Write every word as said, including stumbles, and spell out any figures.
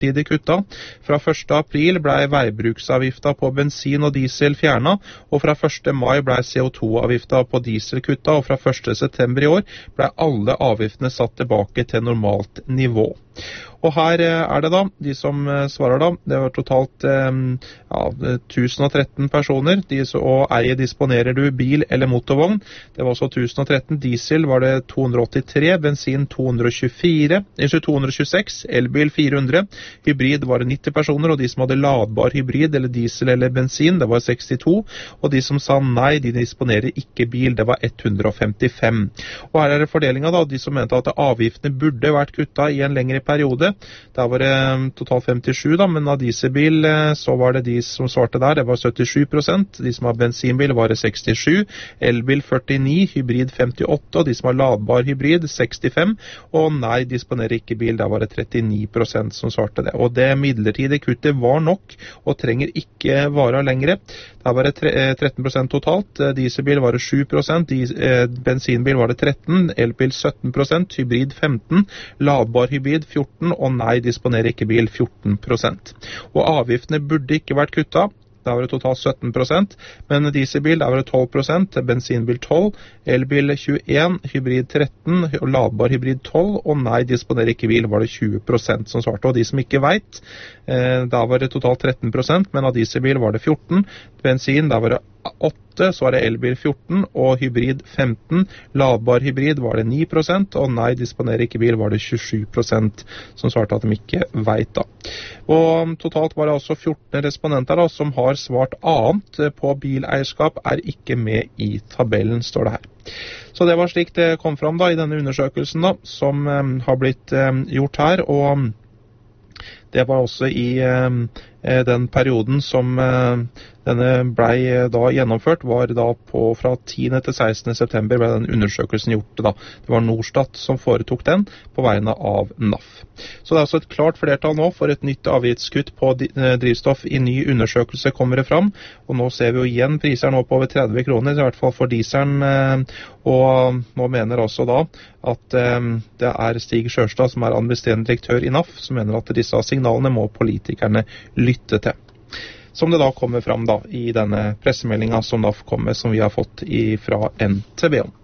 midlertidig kutta. Fra første april ble veibruksavgifta på bensin og diesel fjernet, og fra første mai ble C O to avgifta på diesel kutta, og fra første september i år ble alle avgiftene satt tilbake til normalt nivå. Og her er det da, de som svarer da, det var totalt ja, tusen og tretten personer, de, og eier disponerer du bil eller motorvogn. Det var også tusen og tretten, diesel var det to hundre og åttitre, bensin to hundre og tjuefire, to hundre og tjueseks, elbil fire hundre, hybrid var det nitti personer, og de som hadde ladbar hybrid eller diesel eller bensin, det var sekstito, og de som sa nei, de disponerer ikke bil, det var ett hundre og femtifem. Og her er det fordelingen da, de som mente at avgiftene burde vært kutta i en lengre periode. Der var det totalt femtisju da, men av dieselbil så var det de som svarte der, det var syttisju prosent, de som har bensinbil var det sekstisju, elbil førtini, hybrid femtiåtte, og de som har ladbar hybrid sekstifem, og nei, disponerer ikke bil, der var det trettini prosent som svarte det. Og det midlertidige kuttet var nok, og trenger ikke vare lengre. Der var det tretten prosent totalt, dieselbil var det sju prosent, bensinbil var det tretten, elbil sytten prosent, hybrid femten, ladbar hybrid fjorten, og nei, disponerer ikke bil fjorten prosent. Og avgiftene burde ikke vært kutta. Der var det totalt sytten prosent, men dieselbil der var det tolv prosent, bensinbil tolv, elbil tjueen, hybrid tretten, ladbar hybrid tolv, og nei, disponerer ikke bil var det tjue prosent som svarte. Og de som ikke vet, eh, der var det totalt tretten prosent, men av dieselbil var det fjorten, bensin der var det åtte, så var det elbil fjorten, og hybrid femten, ladbar hybrid var det ni prosent, og nei, disponerer ikke bil var det tjuesju prosent som svarte at de ikke vet da. Og totalt var det altså fjorten respondenter da, som har svart annet på bileierskap, er ikke med i tabellen, står det her. Så det var slik det kom fram da i denne undersøkelsen da, som um, har blitt um, gjort her, og det var også i um, den perioden som uh, denne blei da gjennomført, var da på fra tiende til sekstende september ble den undersøkelsen gjort da. Det var Norstat som foretok den på vegne av N A F. Så det er altså et klart flertall nå for et nytt avgiftskutt på drivstoff i ny undersøkelse kommer det fram, og nå ser vi jo igjen priser nå på over tretti kroner, i hvert fall for dieselen, og nå mener også da at det er Stig Skjørstad som er administrerende direktør i N A F, som mener at disse signalene må politikerne lytte til. Som det da kommer fram da i denne pressemeldingen som N A F kommer, som vi har fått fra N T B om.